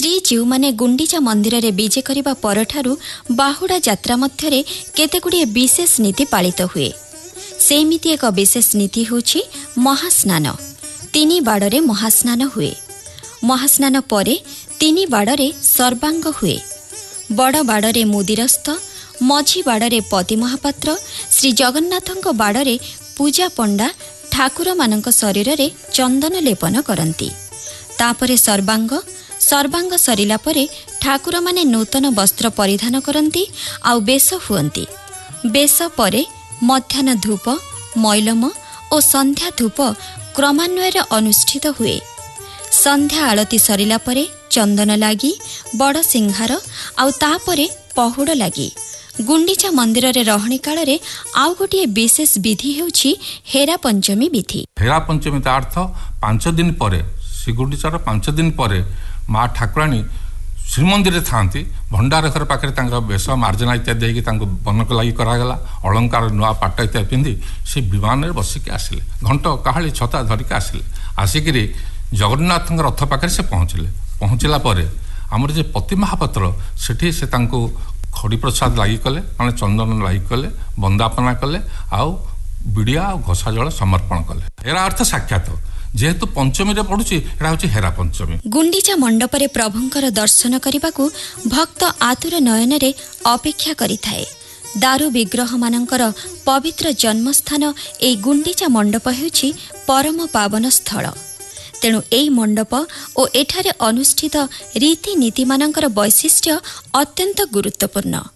श्रीजीव माने गुंडीचा मंदिर रे विजे करिबा परठारु बाहुडा यात्रा मध्यरे केतेगुड़िए विशेष नीति पालित हुए। सेमिति एक विशेष नीति होछि महास्नान। 3 बाड़े महास्नान हुए। महास्नान परे 3 बाड़े सर्वांग हुए। बड़ बाड़े मुदिरस्थ, मझी बाड़े पति महापात्र, श्री जगन्नाथଙ୍କ बाड़े पूजा पंडा ठाकुर मानक शरीर रे चंदन लेपन करती। तापरे सर्वांग सरिला परे ठाकुर माने नूतन वस्त्र परिधान करती आउ बेश हुअंती। बेश परे मध्याह्न धूप, मैलम और संध्या धूप क्रमान्वय अनुष्ठित हुए। संध्या आलती सरिला परे चंदन लागी बड़ सिंहार आउ तापरे पहुड़ लागी। गुंडीचा मंदिर रे रहणी काल रे आउ गोटे विशेष विधि हेउछि हेरा पंचमी विधि। हेरा पंचमी ता अर्थ 5 दिन परे, श्री गुंडीचार 5 दिन परे माँ ठाकुराणी श्रीमंदिर थांती। भंडार घर पाखे बेश मार्जना इत्यादि होगी बनक लगी करागला। अलंकार नुआ पाट इत्यादि पिंधि से विमान में बसिक आसिले। घंट काहाली छता धरिक आसिले। आसिक जगन्नाथ रथ पाखे से पहुँचला आमर जे पति महापात्र सेठी से खड़ी प्रसाद लगी कले, माने चंदन लगी कले, वंदापना कले, आउ बिड़िया और घसा जल समर्पण कले। हेरा अर्थ साक्षात जेहेतु पंचमी रे पड़ुछि एटा होछि हेरा पंचमी। गुंडीचा मंडप रे प्रभुंकर दर्शन करिबाकू भक्त आतुर नयन रे अपेक्षा करिथाए। दारू विग्रह मानकर पवित्र जन्मस्थान ए गुंडीचा मंडप हेउछि परम पावन स्थल। तेणु एई मंडप और एठारे अनुष्ठित रीति नीति मानकर वैशिष्ट्य अत्यंत गुरुत्वपूर्ण।